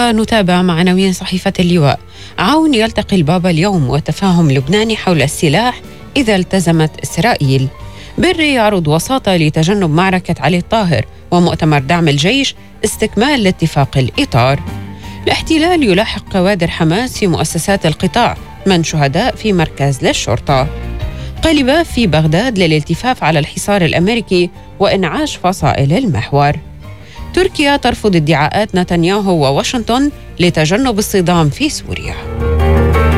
ونتابع مع عناوين صحيفة اللواء. عون يلتقي البابا اليوم وتفاهم لبناني حول السلاح إذا التزمت إسرائيل. بري يعرض وساطة لتجنب معركة علي الطاهر، ومؤتمر دعم الجيش استكمال لاتفاق الإطار. الاحتلال يلاحق كوادر حماس في مؤسسات القطاع، من شهداء في مركز للشرطة. قلب في بغداد للالتفاف على الحصار الأمريكي وإنعاش فصائل المحور. تركيا ترفض ادعاءات نتنياهو وواشنطن لتجنب الصدام في سوريا.